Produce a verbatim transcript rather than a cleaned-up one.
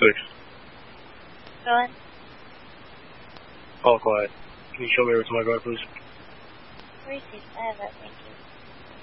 six. Go ahead. All quiet. Can you show me over to my guard, please? Three six, I have that, thank you.